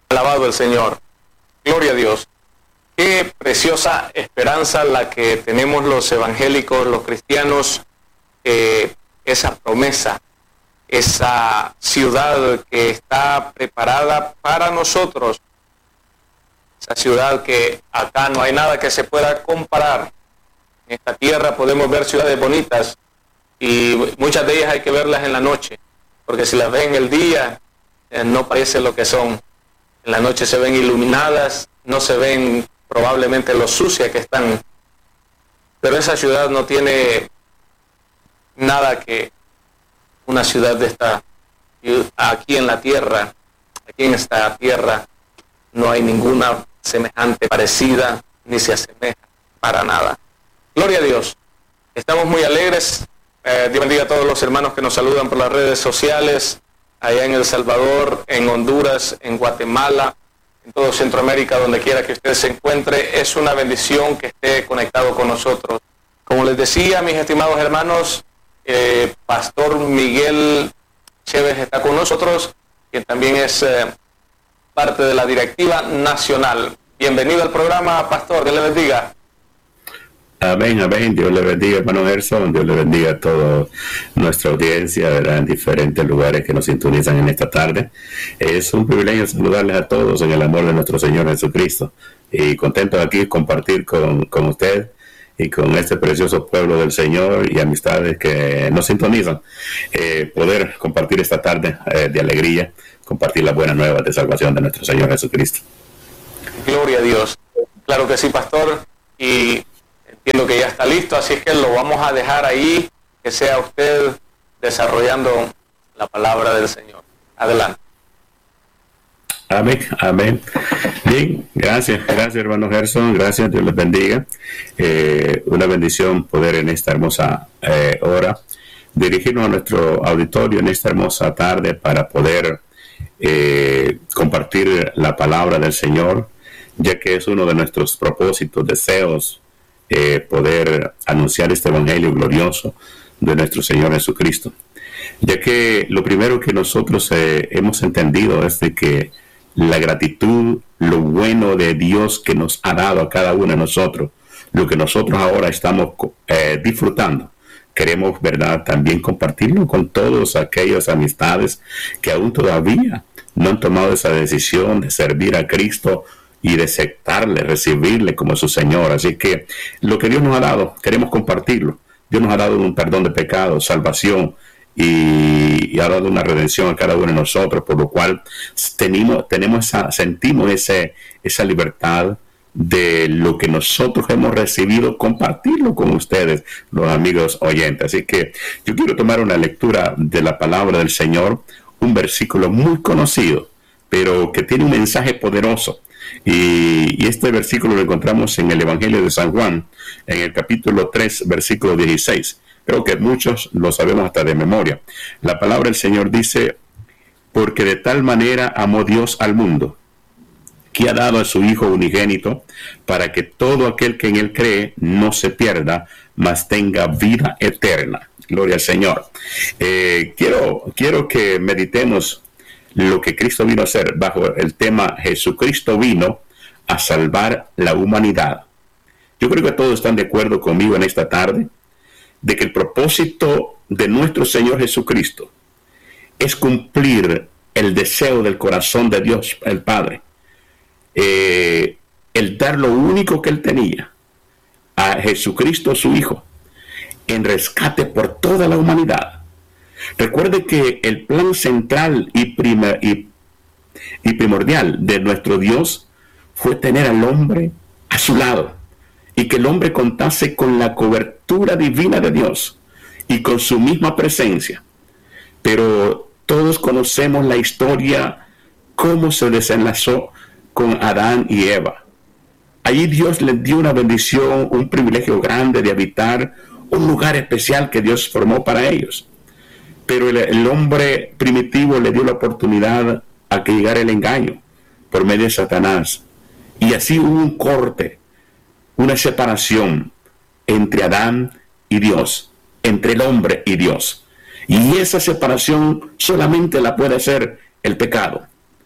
Alabado el Señor. Gloria a Dios. Qué preciosa esperanza la que tenemos los evangélicos, los cristianos, esa promesa, esa ciudad que está preparada para nosotros, esa ciudad que acá no hay nada que se pueda comparar. En esta tierra podemos ver ciudades bonitas y muchas de ellas hay que verlas en la noche, porque si las ven en el día no parece lo que son. En la noche se ven iluminadas, no se ven probablemente lo sucias que están, pero esa ciudad no tiene nada que una ciudad de esta. Aquí en la tierra, aquí en esta tierra no hay ninguna semejante, parecida, ni se asemeja para nada. Gloria a Dios. Estamos muy alegres. Dios bendiga a todos los hermanos que nos saludan por las redes sociales, allá en El Salvador, en Honduras, en Guatemala, en todo Centroamérica, donde quiera que usted se encuentre. Es una bendición que esté conectado con nosotros. Como les decía, mis estimados hermanos, Pastor Miguel Chévez está con nosotros, quien también es parte de la directiva nacional. Bienvenido al programa, Pastor, Dios le bendiga. Amén, amén. Dios le bendiga, hermano Gerson. Dios le bendiga a toda nuestra audiencia, ¿verdad?, en diferentes lugares que nos sintonizan en esta tarde. Es un privilegio saludarles a todos en el amor de nuestro Señor Jesucristo. Y contento de aquí compartir con usted y con este precioso pueblo del Señor y amistades que nos sintonizan. Poder compartir esta tarde de alegría, compartir las buenas nuevas de salvación de nuestro Señor Jesucristo. Gloria a Dios. Claro que sí, Pastor. Y entiendo que ya está listo, así es que lo vamos a dejar ahí, que sea usted desarrollando la palabra del Señor. Adelante. Amén, amén. Bien, gracias hermano Gerson, gracias, Dios les bendiga. Una bendición poder en esta hermosa hora dirigirnos a nuestro auditorio en esta hermosa tarde para poder compartir la palabra del Señor, ya que es uno de nuestros propósitos, deseos, poder anunciar este evangelio glorioso de nuestro Señor Jesucristo, ya que lo primero que nosotros hemos entendido es de que la gratitud, lo bueno de Dios que nos ha dado a cada uno de nosotros, lo que nosotros ahora estamos disfrutando, queremos, ¿verdad?, también compartirlo con todas aquellas amistades que aún todavía no han tomado esa decisión de servir a Cristo y de aceptarle, recibirle como su Señor. Así que lo que Dios nos ha dado, queremos compartirlo. Dios nos ha dado un perdón de pecados, salvación, y ha dado una redención a cada uno de nosotros, por lo cual sentimos esa libertad de lo que nosotros hemos recibido, compartirlo con ustedes, los amigos oyentes. Así que yo quiero tomar una lectura de la palabra del Señor, un versículo muy conocido, pero que tiene un mensaje poderoso. Y este versículo lo encontramos en el Evangelio de San Juan, en el capítulo 3, versículo 16. Creo que muchos lo sabemos hasta de memoria. La palabra del Señor dice: porque de tal manera amó Dios al mundo, que ha dado a su Hijo unigénito, para que todo aquel que en Él cree no se pierda, mas tenga vida eterna. Gloria al Señor. Quiero que meditemos lo que Cristo vino a hacer bajo el tema Jesucristo vino a salvar la humanidad. Yo creo que todos están de acuerdo conmigo en esta tarde de que el propósito de nuestro Señor Jesucristo es cumplir el deseo del corazón de Dios el Padre, el dar lo único que Él tenía a Jesucristo su Hijo en rescate por toda la humanidad. Recuerde que el plan central y primordial de nuestro Dios fue tener al hombre a su lado, y que el hombre contase con la cobertura divina de Dios y con su misma presencia. Pero todos conocemos la historia, cómo se desenlazó con Adán y Eva. Allí Dios les dio una bendición, un privilegio grande de habitar un lugar especial que Dios formó para ellos. Pero el hombre primitivo le dio la oportunidad a que llegara el engaño por medio de Satanás. Y así hubo un corte, una separación entre Adán y Dios, entre el hombre y Dios. Y esa separación solamente la puede hacer el pecado.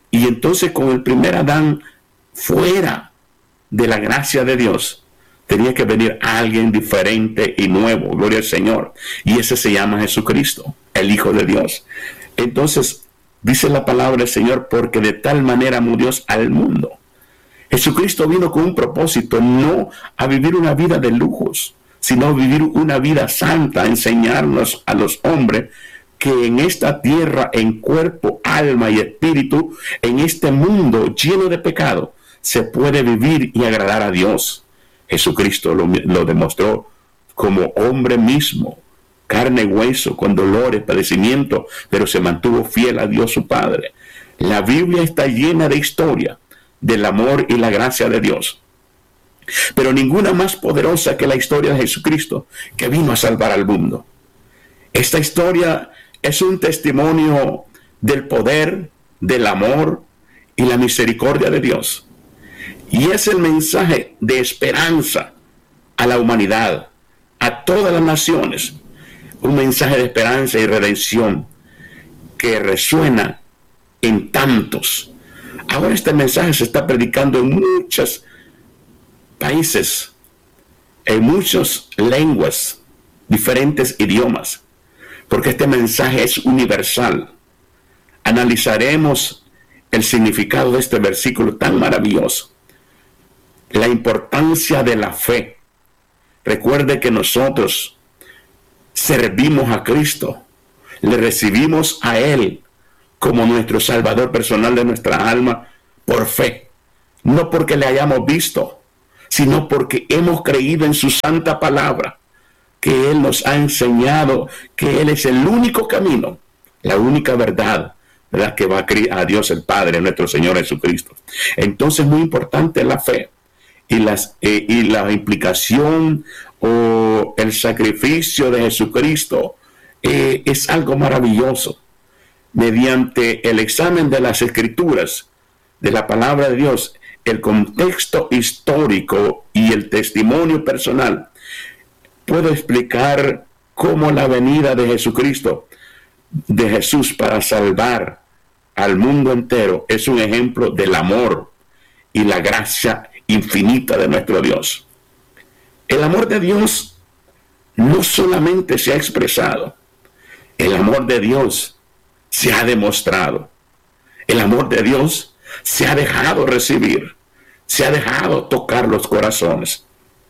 Y entonces con el primer Adán fuera de la gracia de Dios, tenía que venir alguien diferente y nuevo, gloria al Señor. Y ese se llama Jesucristo, el Hijo de Dios. Entonces, dice la palabra del Señor, porque de tal manera amó Dios al mundo. Jesucristo vino con un propósito, no a vivir una vida de lujos, sino a vivir una vida santa, a enseñarnos a los hombres que en esta tierra, en cuerpo, alma y espíritu, en este mundo lleno de pecado, se puede vivir y agradar a Dios. Jesucristo lo demostró como hombre mismo, carne y hueso, con dolores, padecimientos, pero se mantuvo fiel a Dios su Padre. La Biblia está llena de historia del amor y la gracia de Dios, pero ninguna más poderosa que la historia de Jesucristo, que vino a salvar al mundo. Esta historia es un testimonio del poder, del amor y la misericordia de Dios. Y es el mensaje de esperanza a la humanidad, a todas las naciones. Un mensaje de esperanza y redención que resuena en tantos. Ahora este mensaje se está predicando en muchos países, en muchas lenguas, diferentes idiomas, porque este mensaje es universal. Analizaremos el significado de este versículo tan maravilloso. La importancia de la fe. Recuerde que nosotros servimos a Cristo, le recibimos a Él como nuestro Salvador personal de nuestra alma por fe, no porque le hayamos visto, sino porque hemos creído en su santa palabra, que Él nos ha enseñado que Él es el único camino, la única verdad, ¿verdad?, que va a Dios el Padre, nuestro Señor Jesucristo. Entonces, muy importante la fe y la implicación o el sacrificio de Jesucristo es algo maravilloso. Mediante el examen de las Escrituras, de la palabra de Dios, el contexto histórico y el testimonio personal, puedo explicar cómo la venida de Jesucristo, de Jesús para salvar al mundo entero, es un ejemplo del amor y la gracia infinita de nuestro Dios. El amor de Dios no solamente se ha expresado, el amor de Dios se ha demostrado. El amor de Dios se ha dejado recibir, se ha dejado tocar los corazones.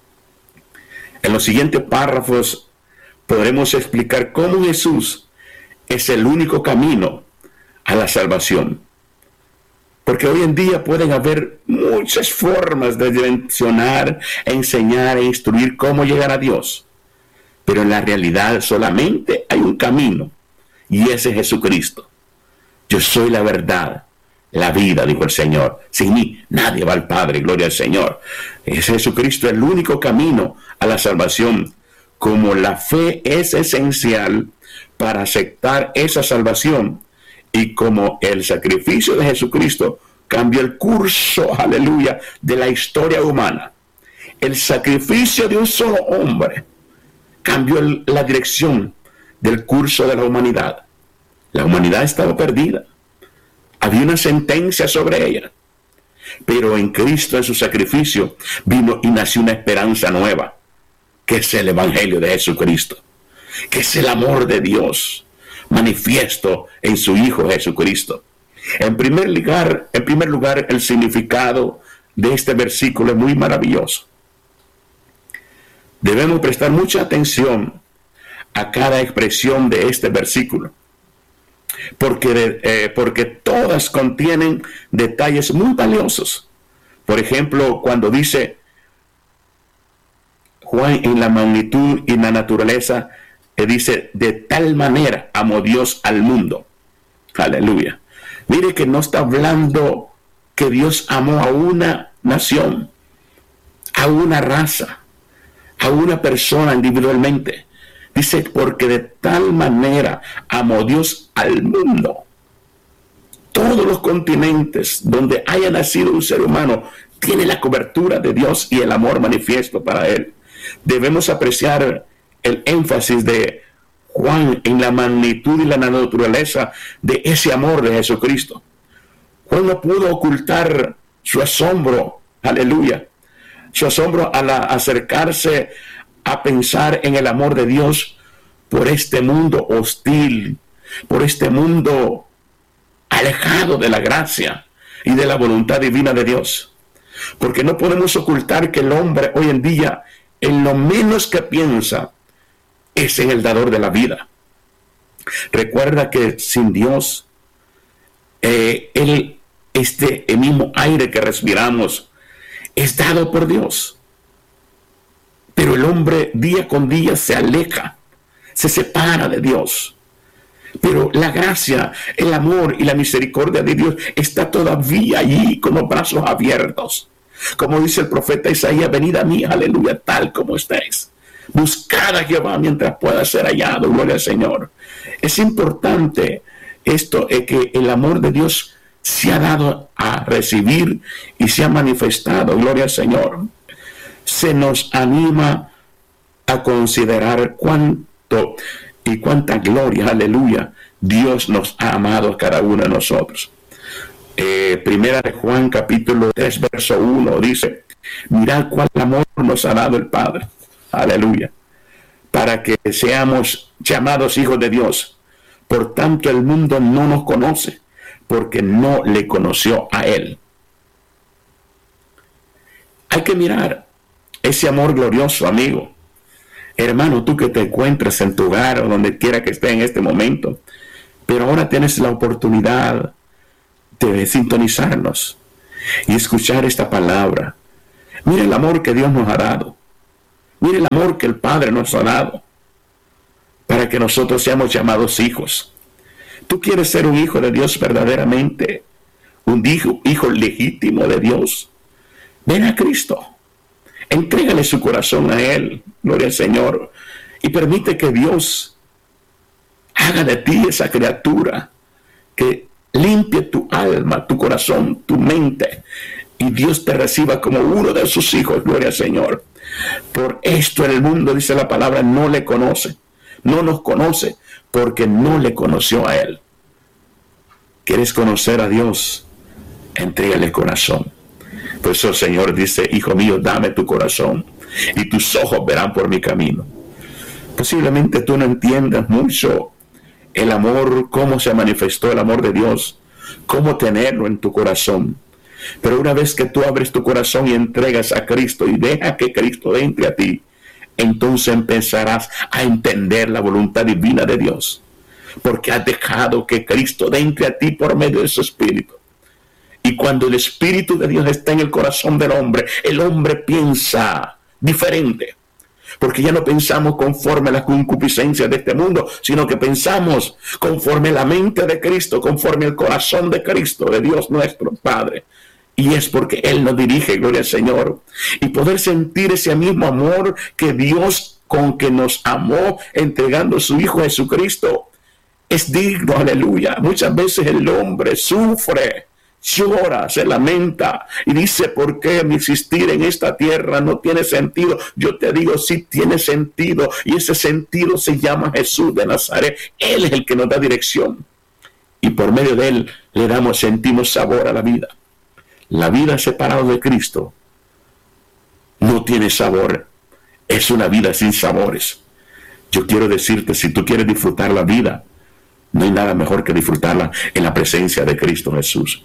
En los siguientes párrafos podremos explicar cómo Jesús es el único camino a la salvación. Porque hoy en día pueden haber muchas formas de mencionar, enseñar e instruir cómo llegar a Dios. Pero en la realidad solamente hay un camino, y ese es Jesucristo. Yo soy la verdad, la vida, dijo el Señor. Sin mí nadie va al Padre, gloria al Señor. Es Jesucristo el único camino a la salvación. Como la fe es esencial para aceptar esa salvación, y como el sacrificio de Jesucristo cambió el curso, aleluya, de la historia humana, el sacrificio de un solo hombre cambió la dirección del curso de la humanidad. La humanidad estaba perdida. Había una sentencia sobre ella. Pero en Cristo, en su sacrificio, vino y nació una esperanza nueva, que es el Evangelio de Jesucristo, que es el amor de Dios manifiesto en su Hijo Jesucristo. En primer lugar, el significado de este versículo es muy maravilloso. Debemos prestar mucha atención a cada expresión de este versículo, porque todas contienen detalles muy valiosos. Por ejemplo, cuando dice Juan, en la magnitud y la naturaleza, dice, de tal manera amó Dios al mundo. Aleluya. Mire que no está hablando que Dios amó a una nación, a una raza, a una persona individualmente. Dice, porque de tal manera amó Dios al mundo. Todos los continentes donde haya nacido un ser humano tiene la cobertura de Dios y el amor manifiesto para él. Debemos apreciar el énfasis de Juan en la magnitud y la naturaleza de ese amor de Jesucristo. Juan no pudo ocultar su asombro, aleluya, su asombro al acercarse a pensar en el amor de Dios por este mundo hostil, por este mundo alejado de la gracia y de la voluntad divina de Dios. Porque no podemos ocultar que el hombre hoy en día, en lo menos que piensa, es en el dador de la vida. Recuerda que sin Dios, el mismo aire que respiramos es dado por Dios. Pero el hombre día con día se aleja, se separa de Dios. Pero la gracia, el amor y la misericordia de Dios está todavía allí con los brazos abiertos. Como dice el profeta Isaías, venid a mí, aleluya, tal como estáis. Buscad a Jehová mientras pueda ser hallado, gloria al Señor. Es importante esto, que el amor de Dios se ha dado a recibir y se ha manifestado, gloria al Señor. Se nos anima a considerar cuánto y cuánta gloria, aleluya, Dios nos ha amado a cada uno de nosotros. Primera de Juan capítulo 3 verso 1 dice: mirad cuál amor nos ha dado el Padre, aleluya, para que seamos llamados hijos de Dios. Por tanto el mundo no nos conoce, porque no le conoció a Él. Hay que mirar ese amor glorioso, amigo. Hermano, tú que te encuentres en tu hogar o donde quiera que esté en este momento, pero ahora tienes la oportunidad de sintonizarnos y escuchar esta palabra. Mira el amor que Dios nos ha dado. Mira el amor que el Padre nos ha dado para que nosotros seamos llamados hijos. ¿Tú quieres ser un hijo de Dios verdaderamente? ¿Un hijo legítimo de Dios? Ven a Cristo. Entrégale su corazón a Él, gloria al Señor, y permite que Dios haga de ti esa criatura que limpie tu alma, tu corazón, tu mente, y Dios te reciba como uno de sus hijos, gloria al Señor. Por esto el mundo, dice la palabra, no le conoce, no nos conoce, porque no le conoció a Él. ¿Quieres conocer a Dios? Entrégale el corazón. Por eso el Señor dice: hijo mío, dame tu corazón y tus ojos verán por mi camino. Posiblemente tú no entiendas mucho el amor, cómo se manifestó el amor de Dios, cómo tenerlo en tu corazón. Pero una vez que tú abres tu corazón y entregas a Cristo y deja que Cristo entre a ti, entonces empezarás a entender la voluntad divina de Dios, porque has dejado que Cristo entre a ti por medio de su Espíritu. Y cuando el Espíritu de Dios está en el corazón del hombre, el hombre piensa diferente. Porque ya no pensamos conforme a las concupiscencias de este mundo, sino que pensamos conforme a la mente de Cristo, conforme al corazón de Cristo, de Dios nuestro Padre. Y es porque Él nos dirige, gloria al Señor. Y poder sentir ese mismo amor que Dios con que nos amó, entregando a su Hijo Jesucristo, es digno, aleluya. Muchas veces el hombre sufre, llora, se lamenta y dice: ¿por qué mi existir en esta tierra no tiene sentido? Yo te digo, sí tiene sentido, y ese sentido se llama Jesús de Nazaret. Él es el que nos da dirección, y por medio de Él sentimos sabor a la vida. La vida separada de Cristo no tiene sabor, es una vida sin sabores. Yo quiero decirte, si tú quieres disfrutar la vida, no hay nada mejor que disfrutarla en la presencia de Cristo Jesús.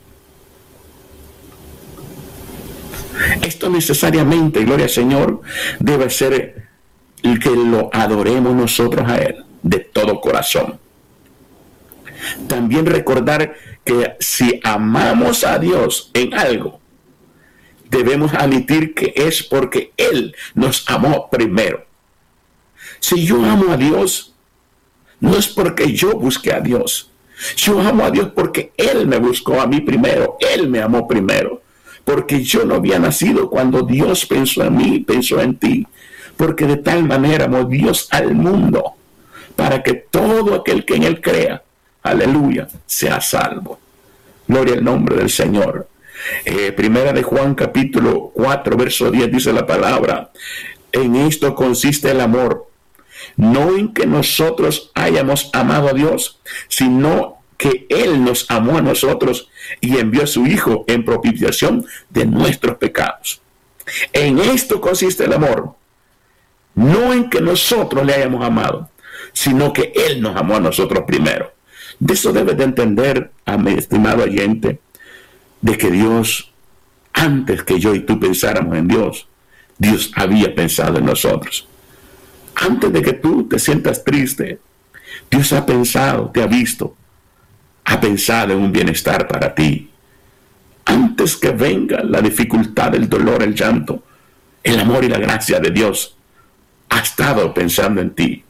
Esto necesariamente, gloria al Señor, debe ser el que lo adoremos nosotros a Él de todo corazón. También recordar que si amamos a Dios en algo, debemos admitir que es porque Él nos amó primero. Si yo amo a Dios, no es porque yo busqué a Dios. Yo amo a Dios porque Él me buscó a mí primero. Él me amó primero. Porque yo no había nacido cuando Dios pensó en mí, pensó en ti. Porque de tal manera amó Dios al mundo, para que todo aquel que en Él crea, aleluya, sea salvo. Gloria al nombre del Señor. Primera de Juan capítulo 4 verso 10 dice la palabra: en esto consiste el amor, no en que nosotros hayamos amado a Dios, sino que Él nos amó a nosotros y envió a su Hijo en propiciación de nuestros pecados. En esto consiste el amor, no en que nosotros le hayamos amado, sino que Él nos amó a nosotros primero. De eso debes de entender, a mi estimado oyente, de que Dios, antes que yo y tú pensáramos en Dios, Dios había pensado en nosotros. Antes de que tú te sientas triste, Dios ha pensado, te ha visto, ha pensado en un bienestar para ti. Antes que venga la dificultad, el dolor, el llanto, el amor y la gracia de Dios ha estado pensando en ti.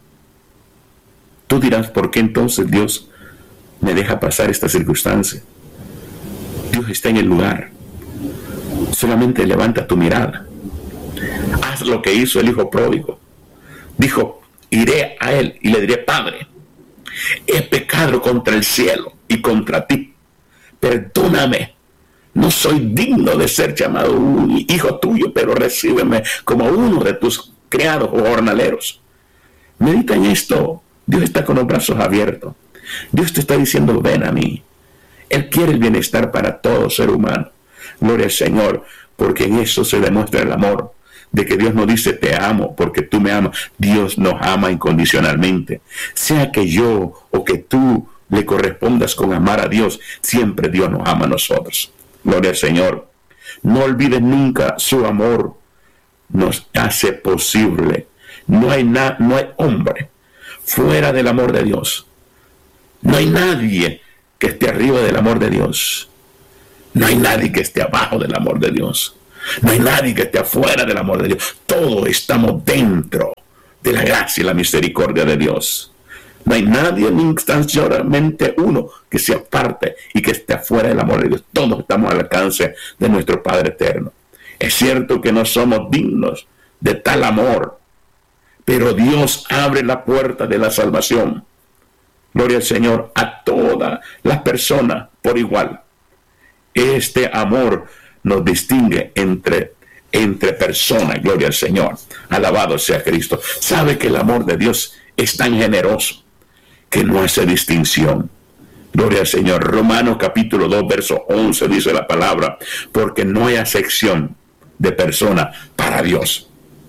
Tú dirás, ¿por qué entonces Dios me deja pasar esta circunstancia? Dios está en el lugar. Solamente levanta tu mirada. Haz lo que hizo el hijo pródigo. Dijo, iré a él y le diré, Padre, he pecado contra el cielo y contra ti. Perdóname. No soy digno de ser llamado un hijo tuyo, pero recíbeme como uno de tus criados o jornaleros. Medita en esto. Dios está con los brazos abiertos. Dios te está diciendo, ven a mí. Él quiere el bienestar para todo ser humano. Gloria al Señor, porque en eso se demuestra el amor. De que Dios no dice te amo porque tú me amas. Dios nos ama incondicionalmente. Sea que yo o que tú le correspondas con amar a Dios, siempre Dios nos ama a nosotros. Gloria al Señor. No olvides nunca su amor. Nos hace posible. No hay hombre fuera del amor de Dios. No hay nadie que esté arriba del amor de Dios. No hay nadie que esté abajo del amor de Dios. No hay nadie que esté afuera del amor de Dios. Todos estamos dentro de la gracia y la misericordia de Dios. No hay nadie, ni instantáneamente uno, que se aparte y que esté afuera del amor de Dios. Todos estamos al alcance de nuestro Padre eterno. Es cierto que no somos dignos de tal amor, pero Dios abre la puerta de la salvación. Gloria al Señor, a todas las personas por igual. Este amor nos distingue entre personas. Gloria al Señor. Alabado sea Cristo. Sabe que el amor de Dios es tan generoso que no hace distinción. Gloria al Señor. Romanos capítulo 2, verso 11 dice la palabra, porque no hay acepción de persona para Dios.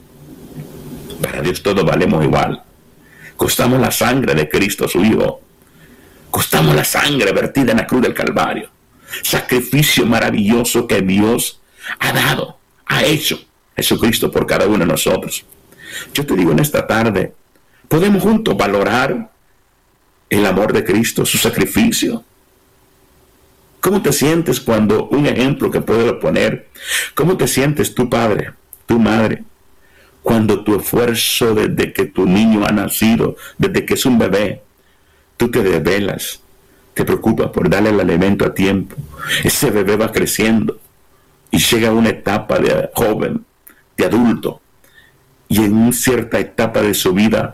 Para Dios todos valemos igual. Costamos la sangre de Cristo, su Hijo. Costamos la sangre vertida en la cruz del Calvario. Sacrificio maravilloso que Dios ha dado, ha hecho Jesucristo por cada uno de nosotros. Yo te digo en esta tarde, podemos juntos valorar el amor de Cristo, su sacrificio. ¿Cómo te sientes cuando, un ejemplo que puedo poner, cómo te sientes tu padre, tu madre, cuando tu esfuerzo desde que tu niño ha nacido, desde que es un bebé, tú te desvelas, te preocupas por darle el alimento a tiempo? Ese bebé va creciendo y llega a una etapa de joven, de adulto, y en una cierta etapa de su vida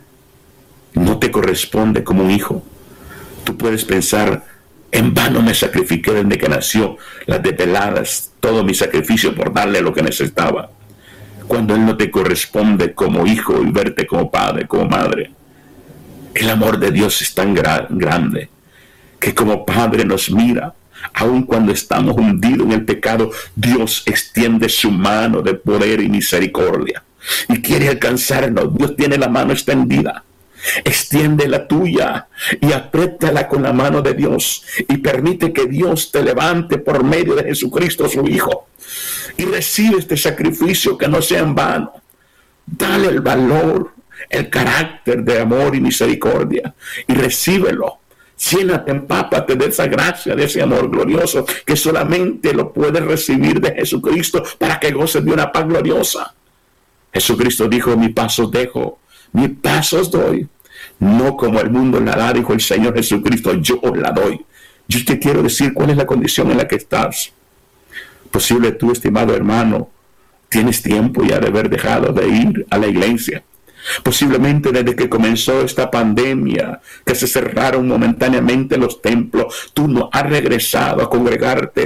no te corresponde como un hijo. Tú puedes pensar, en vano me sacrifiqué desde que nació, las desveladas, todo mi sacrificio por darle lo que necesitaba, cuando él no te corresponde como hijo y verte como padre, como madre. El amor de Dios es tan grande que como Padre nos mira, aun cuando estamos hundidos en el pecado. Dios extiende su mano de poder y misericordia y quiere alcanzarnos. Dios tiene la mano extendida. Extiende la tuya y apriétala con la mano de Dios y permite que Dios te levante por medio de Jesucristo, su Hijo, y recibe este sacrificio que no sea en vano. Dale el valor, el carácter de amor y misericordia y recíbelo. Llénate, empápate de esa gracia, de ese amor glorioso que solamente lo puedes recibir de Jesucristo para que goces de una paz gloriosa. Jesucristo dijo, mi paz os dejo, mi paz os doy. No como el mundo la da, dijo el Señor Jesucristo, yo os la doy. Yo te quiero decir cuál es la condición en la que estás. Posible tú, estimado hermano, tienes tiempo ya de haber dejado de ir a la iglesia. Posiblemente desde que comenzó esta pandemia, que se cerraron momentáneamente los templos, tú no has regresado a congregarte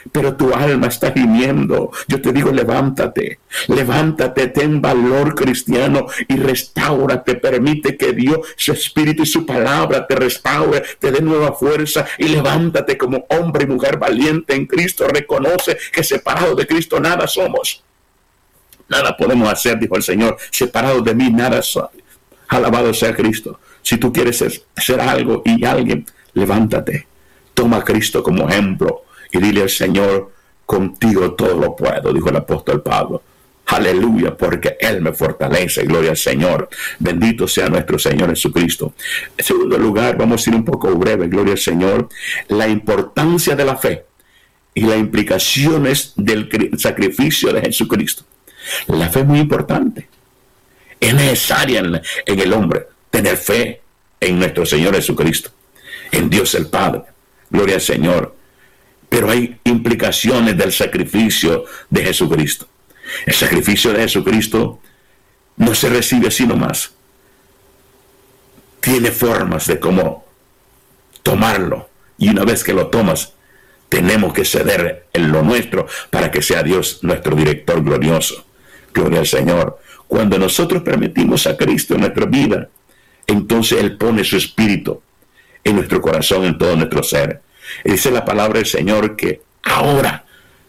pero tu alma está gimiendo. Yo te digo, levántate, levántate, ten valor cristiano y restáurate. Permite que Dios, su Espíritu y su palabra te restaure, te dé nueva fuerza y levántate como hombre y mujer valiente en Cristo. Reconoce que separados de Cristo nada somos. Nada podemos hacer, dijo el Señor. Separados de mí nada soy. Alabado sea Cristo. Si tú quieres hacer algo y alguien, levántate. Toma a Cristo como ejemplo y dile al Señor, contigo todo lo puedo, dijo el apóstol Pablo. Aleluya, porque Él me fortalece. Gloria al Señor. Bendito sea nuestro Señor Jesucristo. En segundo lugar, vamos a ir un poco breve, gloria al Señor. La importancia de la fe y las implicaciones del sacrificio de Jesucristo. La fe es muy importante. Es necesaria en el hombre tener fe en nuestro Señor Jesucristo, en Dios el Padre. Gloria al Señor. Pero hay implicaciones del sacrificio de Jesucristo. El sacrificio de Jesucristo no se recibe así nomás. Tiene formas de cómo tomarlo. Y una vez que lo tomas, tenemos que ceder en lo nuestro para que sea Dios nuestro director glorioso. Gloria al Señor. Cuando nosotros permitimos a Cristo en nuestra vida, entonces Él pone su espíritu en nuestro corazón, en todo nuestro ser. Y dice la palabra del Señor que ahora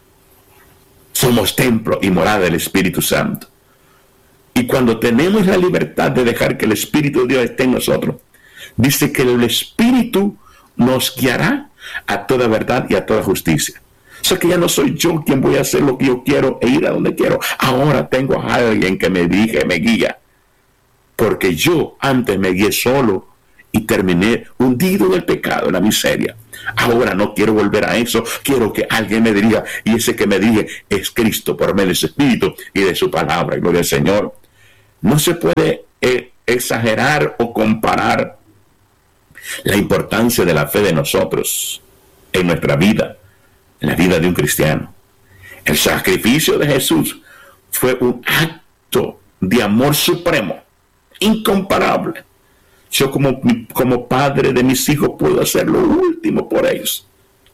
somos templo y morada del Espíritu Santo. Y cuando tenemos la libertad de dejar que el Espíritu de Dios esté en nosotros, dice que el Espíritu nos guiará a toda verdad y a toda justicia. O sea que ya no soy yo quien voy a hacer lo que yo quiero e ir a donde quiero. Ahora tengo a alguien que me dirige, me guía. Porque yo antes me guié solo y terminé hundido en el pecado, en la miseria. Ahora no quiero volver a eso. Quiero que alguien me diga, y ese que me dirige es Cristo por medio de su Espíritu y de su palabra. Gloria al Señor. No se puede exagerar o comparar la importancia de la fe de nosotros en nuestra vida, en la vida de un cristiano. El sacrificio de Jesús fue un acto de amor supremo, incomparable. Yo como padre de mis hijos puedo hacer lo último por ellos.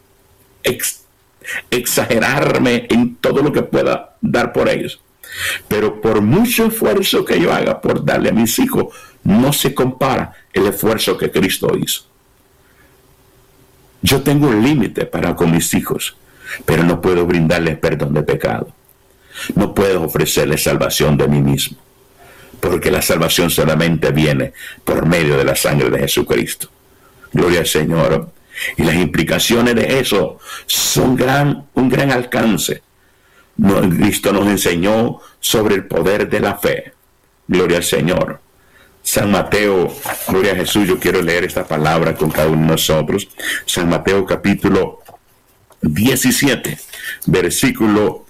Exagerarme en todo lo que pueda dar por ellos. Pero por mucho esfuerzo que yo haga por darle a mis hijos, no se compara el esfuerzo que Cristo hizo. Yo tengo un límite para con mis hijos, pero no puedo brindarles perdón de pecado. No puedo ofrecerles salvación de mí mismo, porque la salvación solamente viene por medio de la sangre de Jesucristo. Gloria al Señor. Y las implicaciones de eso son un gran alcance. Cristo nos enseñó sobre el poder de la fe. Gloria al Señor. San Mateo, gloria a Jesús, yo quiero leer esta palabra con cada uno de nosotros. San Mateo capítulo 17, versículo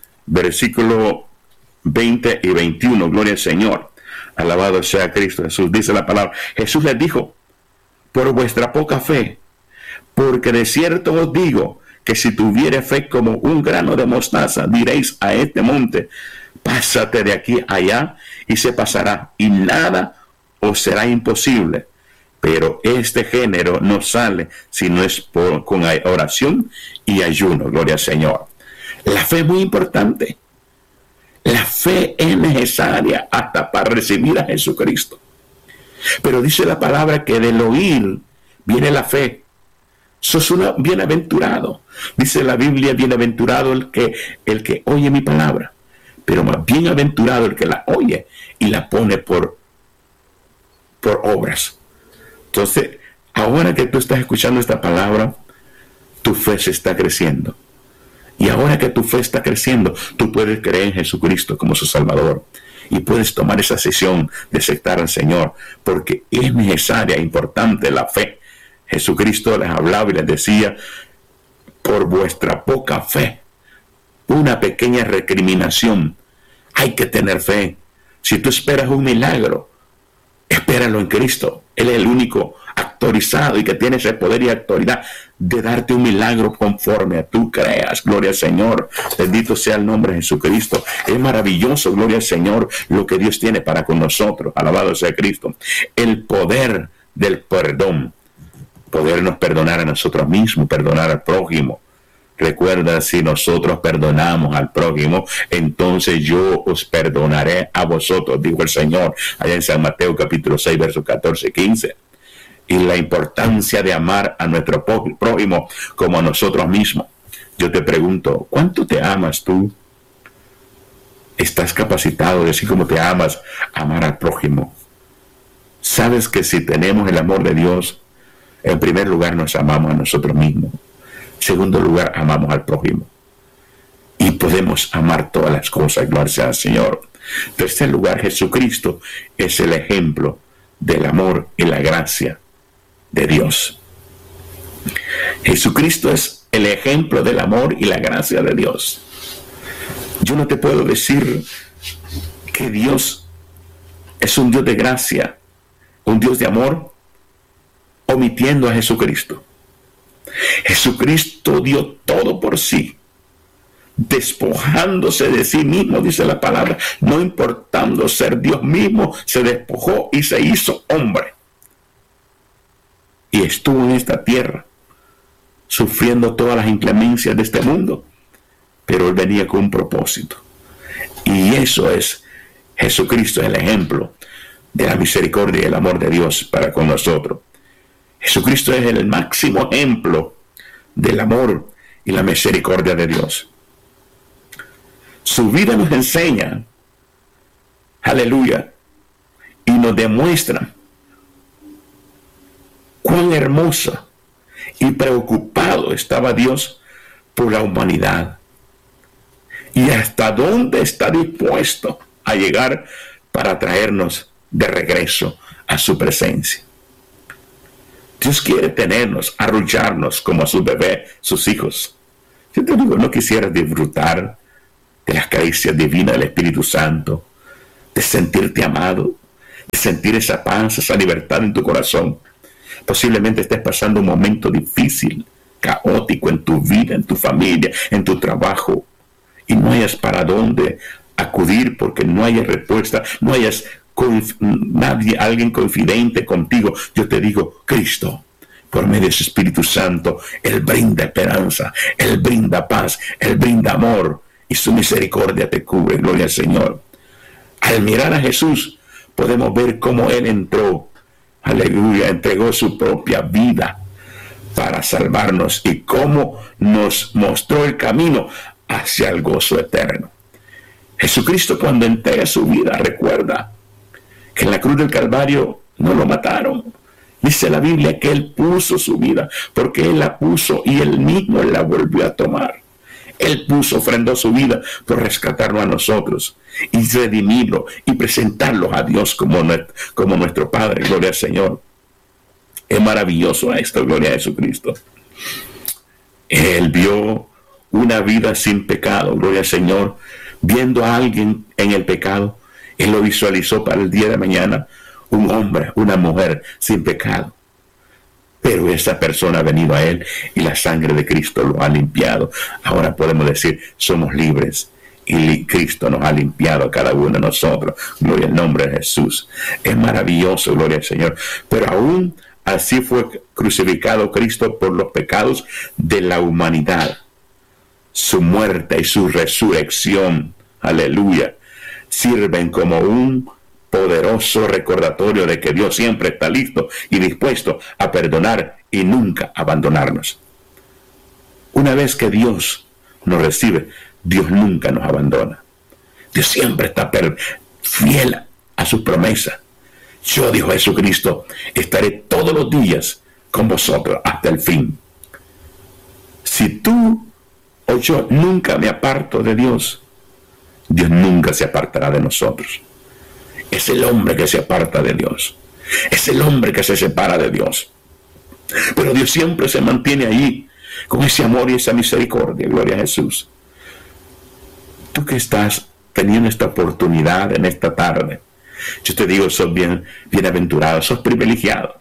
20 y 21, gloria al Señor. Alabado sea Cristo Jesús. Dice la palabra, Jesús les dijo, por vuestra poca fe, porque de cierto os digo, que si tuviere fe como un grano de mostaza, diréis a este monte, pásate de aquí allá, y se pasará, y nada os será imposible. Pero este género no sale si no es con oración y ayuno. Gloria al Señor. La fe es muy importante. La fe es necesaria hasta para recibir a Jesucristo. Pero dice la palabra que del oír viene la fe. Sos un bienaventurado. Dice la Biblia, bienaventurado el que oye mi palabra. Pero más bienaventurado el que la oye y la pone por obras. Entonces, ahora que tú estás escuchando esta palabra, tu fe se está creciendo. Y ahora que tu fe está creciendo, tú puedes creer en Jesucristo como su Salvador. Y puedes tomar esa decisión de aceptar al Señor, porque es necesaria e importante la fe. Jesucristo les hablaba y les decía, por vuestra poca fe, una pequeña recriminación. Hay que tener fe. Si tú esperas un milagro, espéralo en Cristo. Él es el único autorizado y que tiene ese poder y autoridad de darte un milagro conforme a tú creas. Gloria al Señor. Bendito sea el nombre de Jesucristo. Es maravilloso, gloria al Señor, lo que Dios tiene para con nosotros. Alabado sea Cristo. El poder del perdón. Podernos perdonar a nosotros mismos, perdonar al prójimo. Recuerda, si nosotros perdonamos al prójimo, entonces yo os perdonaré a vosotros, dijo el Señor, allá en San Mateo capítulo 6, versos 14 y 15. Y la importancia de amar a nuestro prójimo como a nosotros mismos. Yo te pregunto, ¿cuánto te amas tú? ¿Estás capacitado de así como te amas, amar al prójimo? Sabes que si tenemos el amor de Dios, en primer lugar nos amamos a nosotros mismos. En segundo lugar, amamos al prójimo. Y podemos amar todas las cosas, gloria al Señor. En tercer lugar, Jesucristo es el ejemplo del amor y la gracia de Dios. Jesucristo es el ejemplo del amor y la gracia de Dios. Yo no te puedo decir que Dios es un Dios de gracia, un Dios de amor, omitiendo a Jesucristo. Jesucristo dio todo por sí, despojándose de sí mismo, dice la palabra, no importando ser Dios mismo, se despojó y se hizo hombre. Y estuvo en esta tierra, sufriendo todas las inclemencias de este mundo, pero Él venía con un propósito. Y eso es, Jesucristo es el ejemplo de la misericordia y el amor de Dios para con nosotros. Jesucristo es el máximo ejemplo del amor y la misericordia de Dios. Su vida nos enseña, aleluya, y nos demuestra cuán hermosa y preocupado estaba Dios por la humanidad y hasta dónde está dispuesto a llegar para traernos de regreso a su presencia. Dios quiere tenernos, arrullarnos como a sus bebés, sus hijos. Yo te digo, ¿no quisieras disfrutar de las caricias divinas del Espíritu Santo, de sentirte amado, de sentir esa paz, esa libertad en tu corazón? Posiblemente estés pasando un momento difícil, caótico en tu vida, en tu familia, en tu trabajo, y no hayas para dónde acudir porque no hayas respuesta, no hayas nadie, alguien confidente contigo. Yo te digo, Cristo, por medio de su Espíritu Santo, Él brinda esperanza, Él brinda paz, Él brinda amor, y su misericordia te cubre, gloria al Señor. Al mirar a Jesús, podemos ver cómo Él entró, aleluya, entregó su propia vida para salvarnos y cómo nos mostró el camino hacia el gozo eterno. Jesucristo, cuando entrega su vida, recuerda que en la cruz del Calvario no lo mataron. Dice la Biblia que Él puso su vida, porque Él la puso y Él mismo la volvió a tomar. Él ofrendó su vida por rescatarnos a nosotros y redimirlo y presentarlos a Dios como nuestro Padre. Gloria al Señor. Es maravilloso esto, gloria a Jesucristo. Él vio una vida sin pecado, gloria al Señor. Viendo a alguien en el pecado, Él lo visualizó para el día de mañana, un hombre, una mujer sin pecado. Pero esa persona ha venido a Él y la sangre de Cristo lo ha limpiado. Ahora podemos decir, somos libres y Cristo nos ha limpiado a cada uno de nosotros. Gloria al nombre de Jesús. Es maravilloso, gloria al Señor. Pero aún así fue crucificado Cristo por los pecados de la humanidad. Su muerte y su resurrección, aleluya, sirven como un poderoso recordatorio de que Dios siempre está listo y dispuesto a perdonar y nunca abandonarnos. Una vez que Dios nos recibe, Dios nunca nos abandona. Dios siempre está fiel a sus promesas. Yo, dijo Jesucristo, estaré todos los días con vosotros hasta el fin. Si tú o yo nunca me aparto de Dios, Dios nunca se apartará de nosotros. Es el hombre que se aparta de Dios. Es el hombre que se separa de Dios. Pero Dios siempre se mantiene ahí con ese amor y esa misericordia. Gloria a Jesús. Tú que estás teniendo esta oportunidad en esta tarde, yo te digo, sos bienaventurado, sos privilegiado.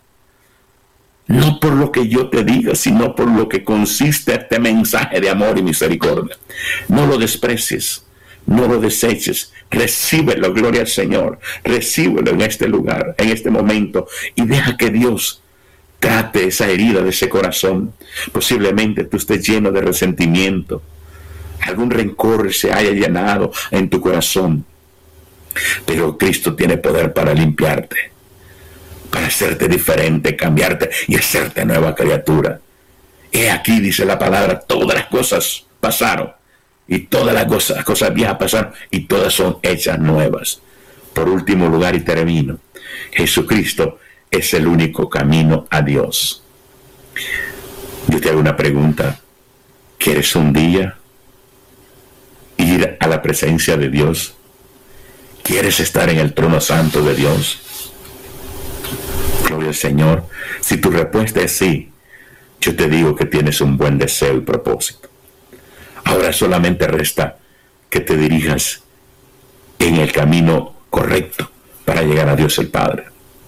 No por lo que yo te diga, sino por lo que consiste este mensaje de amor y misericordia. No lo desprecies, no lo deseches, recíbelo, gloria al Señor, recíbelo en este lugar, en este momento, y deja que Dios trate esa herida de ese corazón. Posiblemente tú estés lleno de resentimiento, algún rencor se haya llenado en tu corazón, pero Cristo tiene poder para limpiarte, para hacerte diferente, cambiarte y hacerte nueva criatura. He aquí, dice la palabra, todas las cosas pasaron y todas las cosas viejas pasaron y todas son hechas nuevas. Por último lugar, y termino, Jesucristo es el único camino a Dios. Yo te hago una pregunta: ¿quieres un día ir a la presencia de Dios? ¿Quieres estar en el trono santo de Dios? Gloria al Señor. Si tu respuesta es sí, yo te digo que tienes un buen deseo y propósito. Ahora solamente resta que te dirijas en el camino correcto para llegar a Dios el Padre.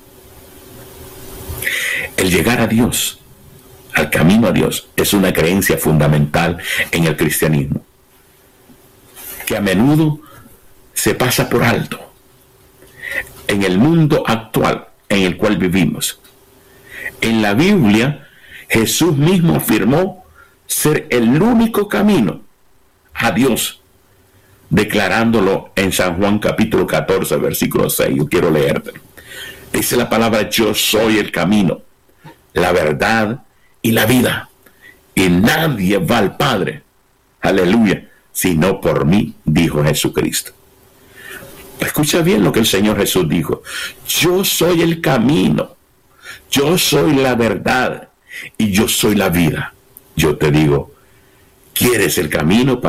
El llegar a Dios, al camino a Dios, es una creencia fundamental en el cristianismo, que a menudo se pasa por alto en el mundo actual en el cual vivimos. En la Biblia, Jesús mismo afirmó ser el único camino a Dios, declarándolo en San Juan capítulo 14, versículo 6. Yo quiero leértelo. Dice la palabra: yo soy el camino, la verdad y la vida, y nadie va al Padre, aleluya, sino por mí, dijo Jesucristo. Escucha bien lo que el Señor Jesús dijo: yo soy el camino, yo soy la verdad y yo soy la vida. Yo te digo, ¿quieres el camino para